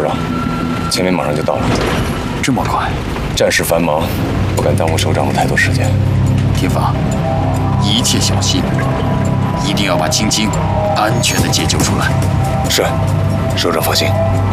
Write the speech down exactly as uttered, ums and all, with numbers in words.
首长，青林马上就到了。 这么快？ 战事繁忙，不敢耽误首长的太多时间。 天放，一切小心，一定要把青青安全的解救出来。 是，首长放心。